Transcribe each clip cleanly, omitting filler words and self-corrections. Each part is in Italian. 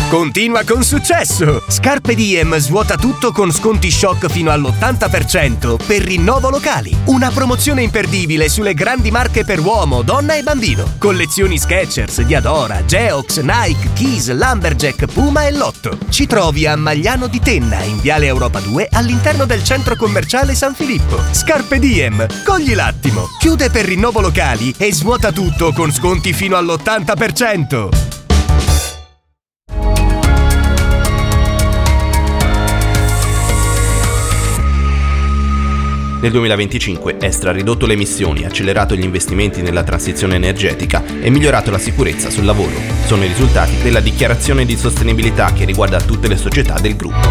Continua con successo! Scarpe Diem svuota tutto con sconti shock fino all'80% per rinnovo locali. Una promozione imperdibile sulle grandi marche per uomo, donna e bambino. Collezioni Skechers, Diadora, Geox, Nike, Keys, Lumberjack, Puma e Lotto. Ci trovi a Magliano di Tenna, in Viale Europa 2, all'interno del centro commerciale San Filippo. Scarpe Diem, cogli l'attimo. Chiude per rinnovo locali e svuota tutto con sconti fino all'80%. Nel 2025 Estra ha ridotto le emissioni, accelerato gli investimenti nella transizione energetica e migliorato la sicurezza sul lavoro. Sono i risultati della dichiarazione di sostenibilità che riguarda tutte le società del gruppo.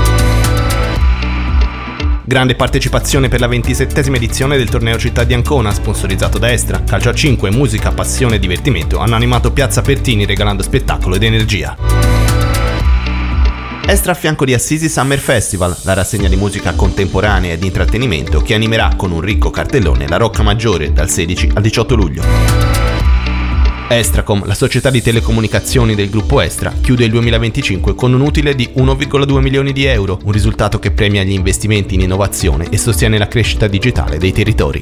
Grande partecipazione per la 27esima edizione del torneo Città di Ancona, sponsorizzato da Estra. Calcio a 5, musica, passione e divertimento hanno animato Piazza Pertini regalando spettacolo ed energia. Estra a fianco di Assisi Summer Festival, la rassegna di musica contemporanea e di intrattenimento che animerà con un ricco cartellone la Rocca Maggiore dal 16 al 18 luglio. Estracom, la società di telecomunicazioni del gruppo Estra, chiude il 2025 con un utile di 1,2 milioni di euro, un risultato che premia gli investimenti in innovazione e sostiene la crescita digitale dei territori.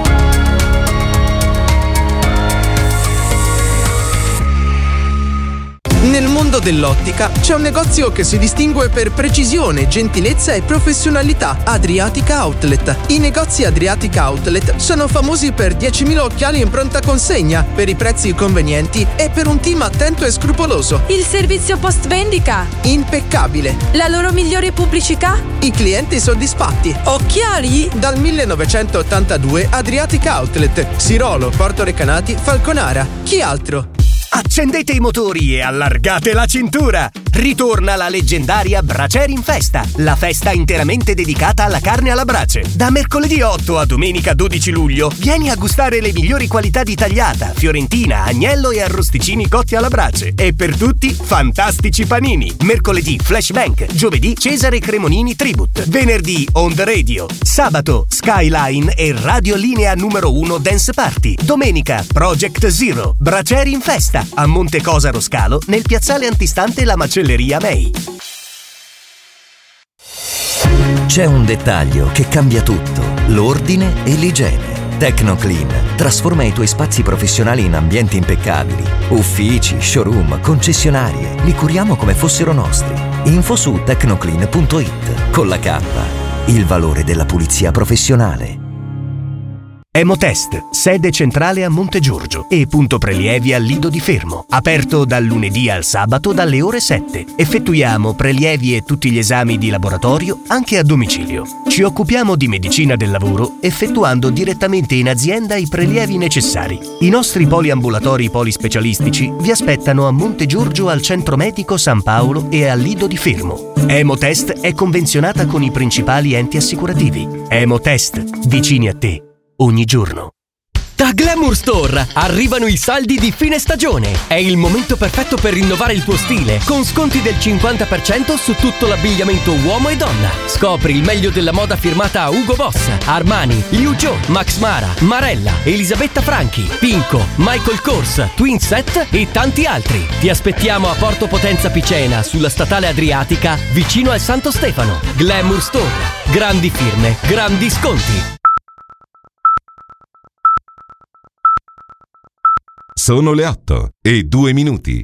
Nel mondo dell'ottica c'è un negozio che si distingue per precisione, gentilezza e professionalità: Adriatica Outlet. I negozi Adriatica Outlet sono famosi per 10.000 occhiali in pronta consegna, per i prezzi convenienti e per un team attento e scrupoloso. Il servizio post vendita impeccabile. La loro migliore pubblicità? I clienti soddisfatti. Occhiali? Dal 1982 Adriatica Outlet, Sirolo, Porto Recanati, Falconara. Chi altro? Accendete i motori e allargate la cintura! Ritorna la leggendaria Bracieri in Festa, la festa interamente dedicata alla carne alla brace. Da mercoledì 8 a domenica 12 luglio vieni a gustare le migliori qualità di tagliata, fiorentina, agnello e arrosticini cotti alla brace. E per tutti, fantastici panini. Mercoledì Flashbank, giovedì Cesare Cremonini Tribute, venerdì On The Radio, sabato Skyline e Radio Linea numero 1 Dance Party, domenica Project Zero. Bracieri in Festa a Montecosaro Scalo, nel piazzale antistante la macelleria May. C'è un dettaglio che cambia tutto: l'ordine e l'igiene. Tecnoclean trasforma i tuoi spazi professionali in ambienti impeccabili. Uffici, showroom, concessionarie, li curiamo come fossero nostri. Info su tecnoclean.it. Con la K, il valore della pulizia professionale. Emotest, sede centrale a Montegiorgio e punto prelievi a Lido di Fermo. Aperto dal lunedì al sabato dalle ore 7. Effettuiamo prelievi e tutti gli esami di laboratorio anche a domicilio. Ci occupiamo di medicina del lavoro effettuando direttamente in azienda i prelievi necessari. I nostri poliambulatori polispecialistici vi aspettano a Montegiorgio al Centro Medico San Paolo e a Lido di Fermo. Emotest è convenzionata con i principali enti assicurativi. Emotest, vicini a te ogni giorno. Da Glamour Store arrivano i saldi di fine stagione. È il momento perfetto per rinnovare il tuo stile, con sconti del 50% su tutto l'abbigliamento uomo e donna. Scopri il meglio della moda firmata a Hugo Boss, Armani, Liu Jo, Max Mara, Marella, Elisabetta Franchi, Pinco, Michael Kors, Twin Set e tanti altri. Ti aspettiamo a Porto Potenza Picena, sulla statale Adriatica, vicino al Santo Stefano. Glamour Store. Grandi firme, grandi sconti. Sono le 8:02.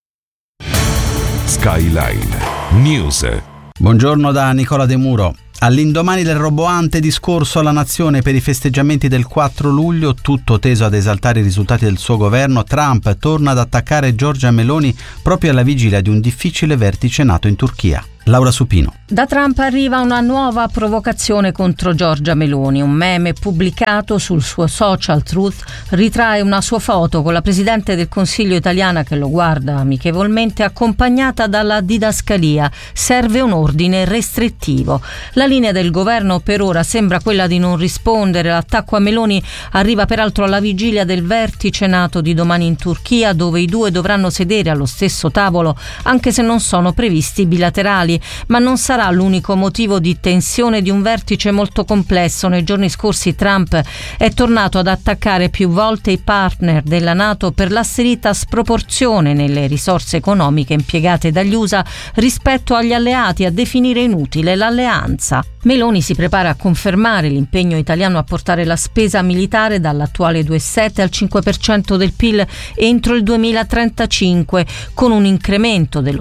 Skyline News. Buongiorno da Nicola De Muro. All'indomani del roboante discorso alla nazione per i festeggiamenti del 4 luglio, tutto teso ad esaltare i risultati del suo governo, Trump torna ad attaccare Giorgia Meloni proprio alla vigilia di un difficile vertice NATO in Turchia. Laura Supino. Da Trump arriva una nuova provocazione contro Giorgia Meloni. Un meme pubblicato sul suo social Truth ritrae una sua foto con la Presidente del Consiglio italiana che lo guarda amichevolmente, accompagnata dalla didascalia: serve un ordine restrittivo. La linea del governo per ora sembra quella di non rispondere. L'attacco a Meloni arriva peraltro alla vigilia del vertice NATO di domani in Turchia, dove i due dovranno sedere allo stesso tavolo, anche se non sono previsti bilaterali. militari, ma non sarà l'unico motivo di tensione di un vertice molto complesso. Nei giorni scorsi Trump è tornato ad attaccare più volte i partner della NATO per l'asserita sproporzione nelle risorse economiche impiegate dagli USA rispetto agli alleati, a definire inutile l'alleanza. Meloni si prepara a confermare l'impegno italiano a portare la spesa militare dall'attuale 2,7 al 5% del PIL entro il 2035, con un incremento dello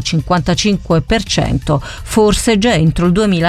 0,55%, forse già entro il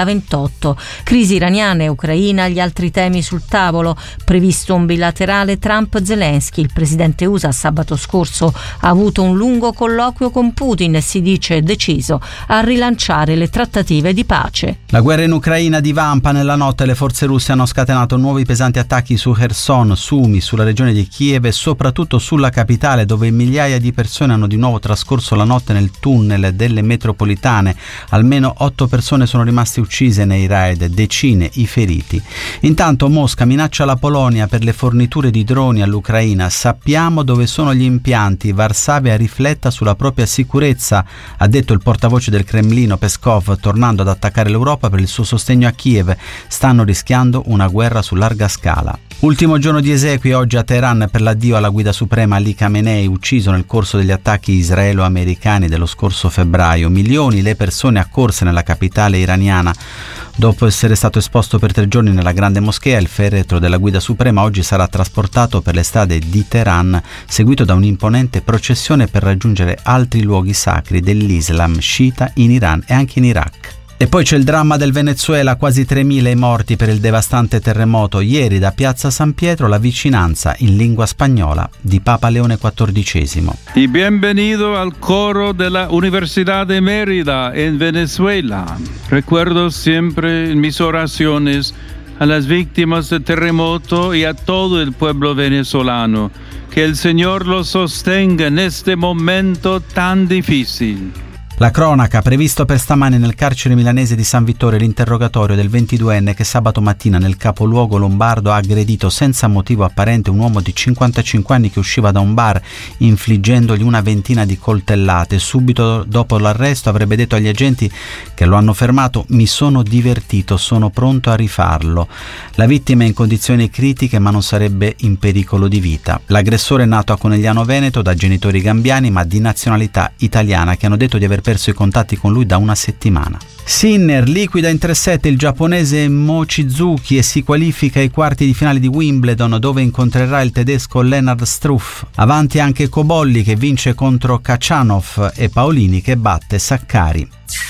2028. Crisi iraniana e ucraina, gli altri temi sul tavolo. Previsto un bilaterale Trump-Zelensky. Il presidente USA sabato scorso ha avuto un lungo colloquio con Putin e si dice deciso a rilanciare le trattative di pace. La guerra in Ucraina divampa. Nella notte le forze russe hanno scatenato nuovi pesanti attacchi su Kherson, Sumi, sulla regione di Kiev e soprattutto sulla capitale, dove migliaia di persone hanno di nuovo trascorso la notte nel tunnel delle metropolitane. Almeno 8 persone sono rimaste uccise nei raid, decine i feriti. Intanto Mosca minaccia la Polonia per le forniture di droni all'Ucraina. Sappiamo dove sono gli impianti. Varsavia rifletta sulla propria sicurezza, ha detto il portavoce del Cremlino Peskov, tornando ad attaccare l'Europa per il suo sostegno a Kiev. Stanno rischiando una guerra su larga scala. Ultimo giorno di esequie oggi a Teheran per l'addio alla guida suprema Ali Khamenei, ucciso nel corso degli attacchi israelo-americani dello scorso febbraio. Milioni le persone accorse nella capitale iraniana. Dopo essere stato esposto per 3 giorni nella grande moschea, il feretro della guida suprema oggi sarà trasportato per le strade di Teheran, seguito da un'imponente processione per raggiungere altri luoghi sacri dell'Islam sciita in Iran e anche in Iraq. E poi c'è il dramma del Venezuela, quasi 3.000 i morti per il devastante terremoto. Ieri da Piazza San Pietro la vicinanza in lingua spagnola di Papa Leone XIV. Y bienvenido al coro de la Universidad de Mérida en Venezuela. Recuerdo siempre en mis oraciones a las víctimas del terremoto y a todo el pueblo venezolano. Que el Señor los sostenga en este momento tan difícil. La cronaca, previsto per stamani nel carcere milanese di San Vittore l'interrogatorio del 22enne che sabato mattina nel capoluogo lombardo ha aggredito senza motivo apparente un uomo di 55 anni che usciva da un bar, infliggendogli una ventina di coltellate. Subito dopo l'arresto avrebbe detto agli agenti che lo hanno fermato: mi sono divertito, sono pronto a rifarlo. La vittima è in condizioni critiche ma non sarebbe in pericolo di vita. L'aggressore è nato a Conegliano Veneto da genitori gambiani ma di nazionalità italiana, che hanno detto di aver perso i contatti con lui da una settimana. Sinner liquida in 3-7 il giapponese Mochizuki e si qualifica ai quarti di finale di Wimbledon, dove incontrerà il tedesco Lennart Struff. Avanti anche Cobolli che vince contro Khachanov e Paolini che batte Saccari.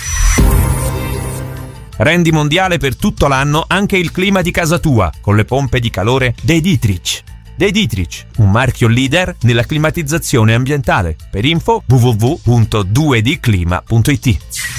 Rendi mondiale per tutto l'anno anche il clima di casa tua con le pompe di calore De Dietrich. De Dietrich, un marchio leader nella climatizzazione ambientale. Per info www.2dclima.it.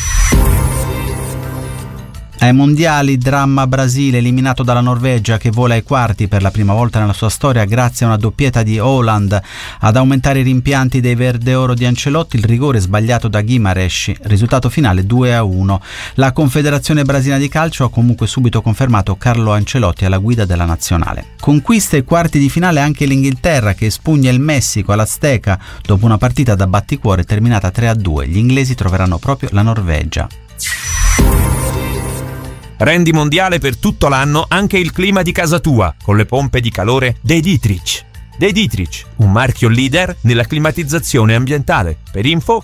Ai mondiali, dramma Brasile eliminato dalla Norvegia che vola ai quarti per la prima volta nella sua storia grazie a una doppietta di Haaland. Ad aumentare i rimpianti dei Verdeoro di Ancelotti il rigore sbagliato da Guimarães, risultato finale 2-1. La Confederazione Brasiliana di Calcio ha comunque subito confermato Carlo Ancelotti alla guida della nazionale. Conquista ai quarti di finale anche l'Inghilterra che espugna il Messico all'Azteca dopo una partita da batticuore terminata 3-2. Gli inglesi troveranno proprio la Norvegia. Rendi mondiale per tutto l'anno anche il clima di casa tua con le pompe di calore De Dietrich. De Dietrich, un marchio leader nella climatizzazione ambientale. Per info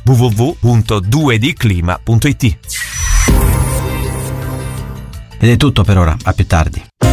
www.2dclima.it. Ed è tutto per ora, a più tardi.